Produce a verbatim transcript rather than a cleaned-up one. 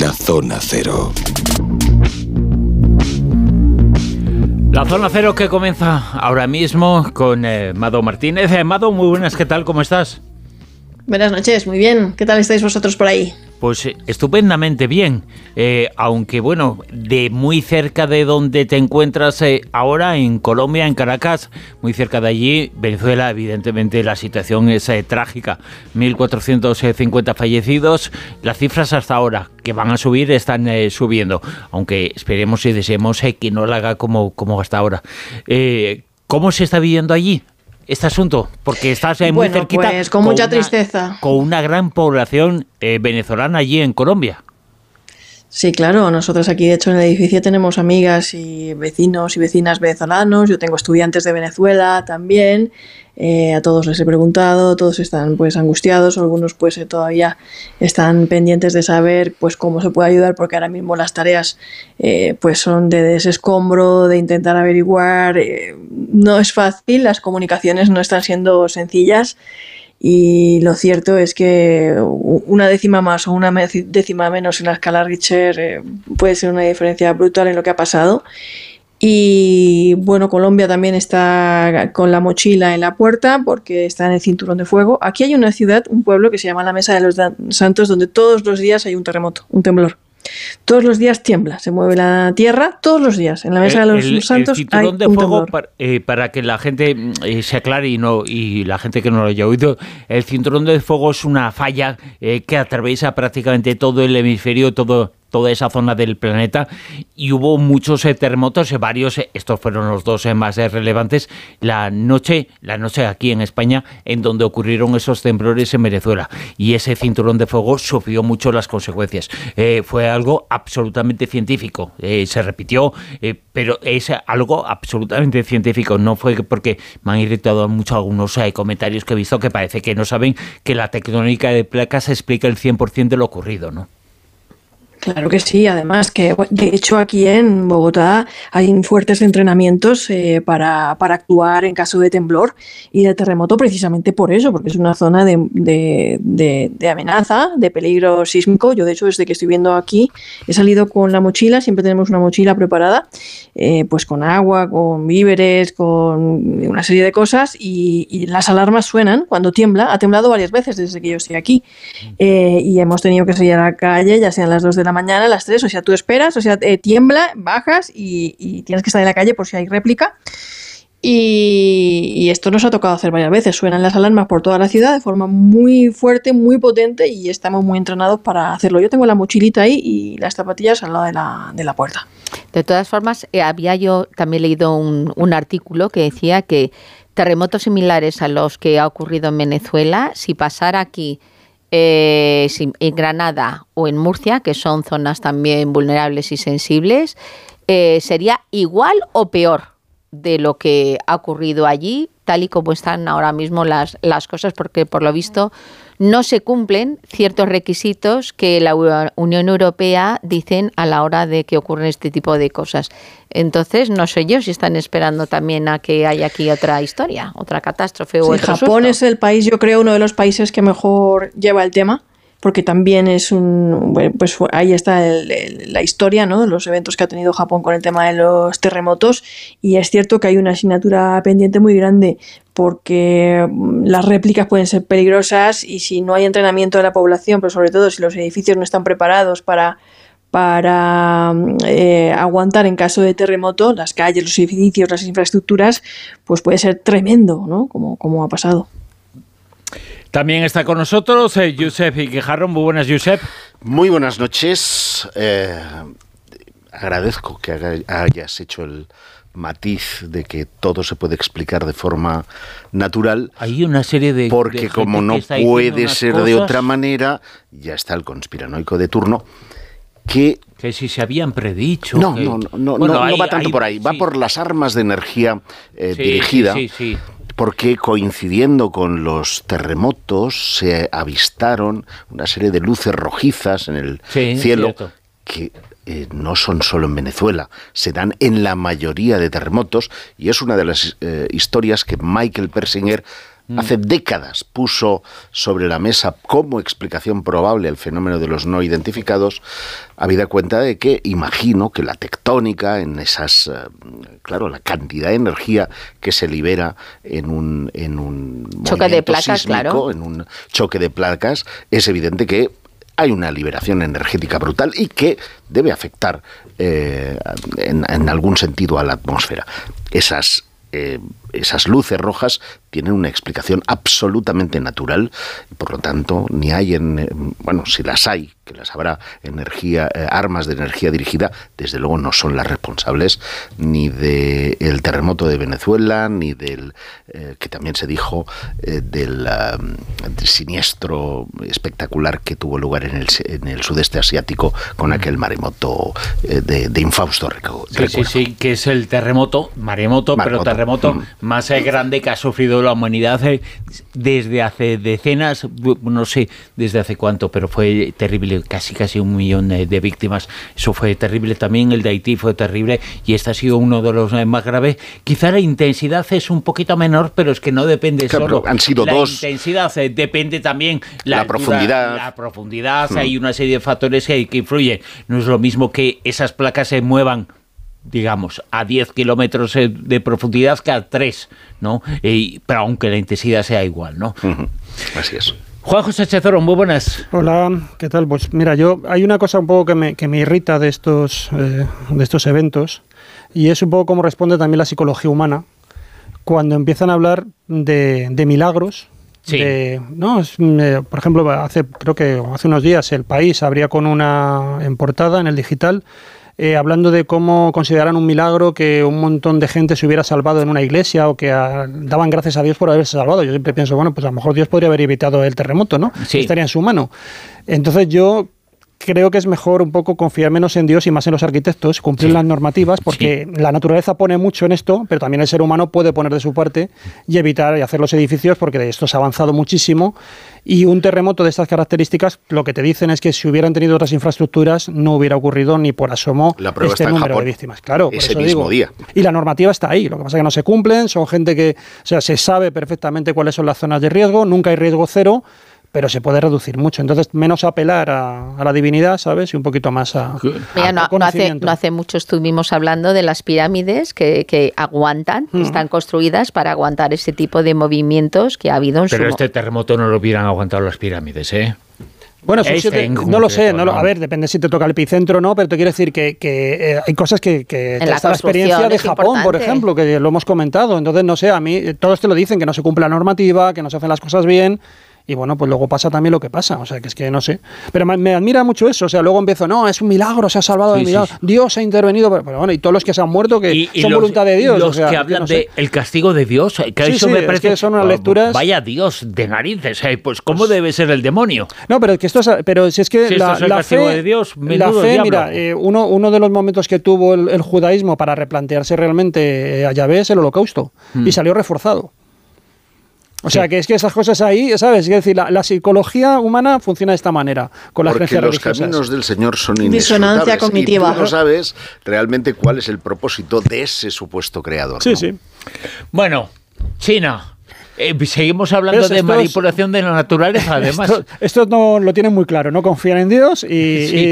La Zona Cero. La Zona Cero que comienza ahora mismo con eh, Mado Martínez. Eh, Mado, muy buenas, ¿qué tal? ¿Cómo estás? Buenas noches, muy bien. ¿Qué tal estáis vosotros por ahí? Pues eh, estupendamente bien, eh, aunque bueno, de muy cerca de donde te encuentras eh, ahora, en Colombia, en Caracas, muy cerca de allí, Venezuela, evidentemente la situación es eh, trágica, mil cuatrocientos cincuenta fallecidos, las cifras hasta ahora que van a subir están eh, subiendo, aunque esperemos y deseemos eh, que no la haga como, como hasta ahora. Eh, ¿Cómo se está viviendo allí este asunto? Porque estás eh, muy bueno, cerquita. Pues con, con mucha una, tristeza. Con una gran población eh, venezolana allí en Colombia. Sí, claro. Nosotros aquí, de hecho, en el edificio tenemos amigas y vecinos y vecinas venezolanos. Yo tengo estudiantes de Venezuela también. Eh, a todos les he preguntado, todos están pues angustiados, algunos pues eh, todavía están pendientes de saber pues cómo se puede ayudar, porque ahora mismo las tareas eh, pues son de desescombro, de intentar averiguar, eh, no es fácil, las comunicaciones no están siendo sencillas, y lo cierto es que una décima más o una décima menos en la escala Richter eh, puede ser una diferencia brutal en lo que ha pasado. Y bueno, Colombia también está con la mochila en la puerta porque está en el cinturón de fuego. Aquí hay una ciudad, un pueblo que se llama la Mesa de los Santos, donde todos los días hay un terremoto, un temblor. Todos los días tiembla, se mueve la tierra, todos los días. En la Mesa el, de los el, Santos el cinturón hay de un fuego temblor. Para, eh, para que la gente eh, se aclare y, no, y la gente que no lo haya oído, el cinturón de fuego es una falla eh, que atraviesa prácticamente todo el hemisferio, todo... toda esa zona del planeta, y hubo muchos eh, terremotos, eh, varios, eh, estos fueron los dos eh, más eh, relevantes, la noche, la noche aquí en España, en donde ocurrieron esos temblores en Venezuela, y ese cinturón de fuego sufrió mucho las consecuencias. Eh, fue algo absolutamente científico, eh, se repitió, eh, pero es algo absolutamente científico, no fue porque me han irritado mucho algunos eh, comentarios que he visto que parece que no saben que la tectónica de placas explica el cien por ciento de lo ocurrido, ¿no? Claro que sí, además que de hecho aquí en Bogotá hay fuertes entrenamientos eh, para, para actuar en caso de temblor y de terremoto, precisamente por eso, porque es una zona de, de, de, de amenaza, de peligro sísmico. Yo de hecho desde que estoy viendo aquí he salido con la mochila, siempre tenemos una mochila preparada, eh, pues con agua, con víveres, con una serie de cosas, y, y las alarmas suenan cuando tiembla. Ha temblado varias veces desde que yo estoy aquí eh, y hemos tenido que salir a la calle, ya sean las dos de la mañana, a las tres, o sea, tú esperas, o sea, eh, tiembla, bajas y, y tienes que estar en la calle por si hay réplica. Y, y esto nos ha tocado hacer varias veces. Suenan las alarmas por toda la ciudad de forma muy fuerte, muy potente, y estamos muy entrenados para hacerlo. Yo tengo la mochilita ahí y las zapatillas al lado de la, de la puerta. De todas formas, eh, había yo también leído un, un artículo que decía que terremotos similares a los que ha ocurrido en Venezuela, si pasara aquí Eh, en Granada o en Murcia, que son zonas también vulnerables y sensibles, eh, sería igual o peor de lo que ha ocurrido allí, tal y como están ahora mismo las, las cosas, porque por lo visto no se cumplen ciertos requisitos que la Unión Europea dicen a la hora de que ocurren este tipo de cosas. Entonces, no sé yo si están esperando también a que haya aquí otra historia, otra catástrofe o sí, otro Japón susto. Es el país, yo creo, uno de los países que mejor lleva el tema, porque también es un, bueno, pues ahí está el, el, la historia, ¿no?, de los eventos que ha tenido Japón con el tema de los terremotos, y es cierto que hay una asignatura pendiente muy grande, porque las réplicas pueden ser peligrosas, y si no hay entrenamiento de la población, pero sobre todo si los edificios no están preparados para para eh, aguantar en caso de terremoto, las calles, los edificios, las infraestructuras, pues puede ser tremendo, ¿no?, como, como ha pasado. También está con nosotros eh, Josep Guijarro. Muy buenas, Josep. Muy buenas noches. Eh, agradezco que hayas hecho el matiz de que todo se puede explicar de forma natural. Hay una serie de... Porque de como no puede ser cosas de otra manera, ya está el conspiranoico de turno, que... Que si se habían predicho... No, que... no, no, no, bueno, no, hay, no va tanto hay, por ahí, va sí. por las armas de energía eh, sí, dirigida. Sí, sí, sí. Porque coincidiendo con los terremotos se avistaron una serie de luces rojizas en el sí, cielo cierto. que eh, no son solo en Venezuela, se dan en la mayoría de terremotos, y es una de las eh, historias que Michael Persinger mm. hace décadas puso sobre la mesa como explicación probable el fenómeno de los no identificados, habida cuenta de que imagino que la tectónica, en esas, claro, la cantidad de energía que se libera en un, en un choque de placas, sísmico, claro. en un choque de placas, es evidente que hay una liberación energética brutal y que debe afectar eh, en, en algún sentido a la atmósfera. Esas, eh, esas luces rojas tienen una explicación absolutamente natural y por lo tanto ni hay, en, bueno, si las hay, que las habrá, energía, eh, armas de energía dirigida, desde luego no son las responsables ni del terremoto de Venezuela, ni del, eh, que también se dijo, eh, del, uh, del siniestro espectacular que tuvo lugar en el, en el sudeste asiático con aquel maremoto eh, de, de infausto recuerdo. Sí, sí, sí, que es el terremoto, maremoto, maremoto. pero terremoto mm. más eh, grande que ha sufrido la humanidad eh, desde hace decenas, no sé desde hace cuánto, pero fue terrible. Casi casi un millón de, de víctimas. Eso fue terrible también. El de Haití fue terrible y este ha sido uno de los más graves. Quizá la intensidad es un poquito menor, pero es que no depende claro, solo. Han sido la dos. La intensidad eh, depende también la, la altura, profundidad. La profundidad. Hmm. Hay una serie de factores que, que influyen. No es lo mismo que esas placas se muevan, digamos, a diez kilómetros de profundidad que a tres, ¿no? Y, pero aunque la intensidad sea igual, ¿no? Uh-huh. Así es. Juan José Chezoro, muy buenas. Hola, ¿qué tal? Pues mira, yo hay una cosa un poco que me, que me irrita de estos, eh, de estos eventos y es un poco cómo responde también la psicología humana cuando empiezan a hablar de, de milagros. Sí. De, no, es, eh, por ejemplo, hace creo que hace unos días El País abría con una en portada en el digital Eh, hablando de cómo consideran un milagro que un montón de gente se hubiera salvado en una iglesia o que a, daban gracias a Dios por haberse salvado. Yo siempre pienso, bueno, pues a lo mejor Dios podría haber evitado el terremoto, ¿no? Sí. Estaría en su mano. Entonces yo creo que es mejor un poco confiar menos en Dios y más en los arquitectos, cumplir sí. las normativas, porque sí. la naturaleza pone mucho en esto, pero también el ser humano puede poner de su parte y evitar y hacer los edificios, porque de esto se ha avanzado muchísimo. Y un terremoto de estas características, lo que te dicen es que si hubieran tenido otras infraestructuras, no hubiera ocurrido ni por asomo la prueba este está en número Japón, de víctimas. Claro, por ese eso mismo digo. día. Y la normativa está ahí, lo que pasa es que no se cumplen, son gente que, o sea, se sabe perfectamente cuáles son las zonas de riesgo, nunca hay riesgo cero, pero se puede reducir mucho. Entonces, menos apelar a, a la divinidad, ¿sabes? Y un poquito más a, Mira, a no, no, hace, no hace mucho estuvimos hablando de las pirámides que, que aguantan, que uh-huh. están construidas para aguantar ese tipo de movimientos que ha habido en pero su... Pero este terremoto no lo hubieran aguantado las pirámides, ¿eh? Bueno, este siete, no lo sé, no lo, a ver, depende si te toca el epicentro o no, pero te quiero decir que, que eh, hay cosas que, que en la, la experiencia de Japón, importante. Por ejemplo, que lo hemos comentado, entonces no sé, a mí todos te lo dicen, que no se cumple la normativa, que no se hacen las cosas bien. Y bueno, pues luego pasa también lo que pasa, o sea, que es que no sé. Pero me, me admira mucho eso, o sea, luego empiezo, no, es un milagro, se ha salvado sí, de milagro, sí. Dios ha intervenido, pero, pero bueno, y todos los que se han muerto que y, y son los, voluntad de Dios. Los o sea, que hablan no de el castigo de Dios, que sí, eso sí, me parece es que son unas lecturas. Vaya Dios de narices, ¿eh? Pues cómo pues, debe ser el demonio. No, pero es que esto es, pero si es que si la, es el la castigo fe, de Dios, la fe, diablo. mira, eh, uno, uno de los momentos que tuvo el, el judaísmo para replantearse realmente a Yahvé es el Holocausto hmm. y salió reforzado. O sea, sí. que es que esas cosas ahí, ¿sabes? Es decir, la, la psicología humana funciona de esta manera, con las creencias religiosas. Porque los caminos del Señor son inescrutables. Disonancia cognitiva. Y tú no sabes realmente cuál es el propósito de ese supuesto creador. Sí, ¿no? sí. Bueno, China. Eh, seguimos hablando de manipulación de la naturaleza, además. Esto, esto no lo tienen muy claro, no confían en Dios y, sí,